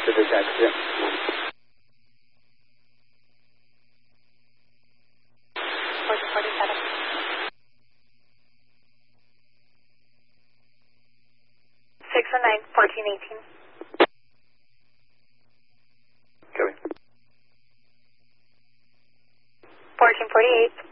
to this accident. 1447. Six and 9, 1418. Going. 1448.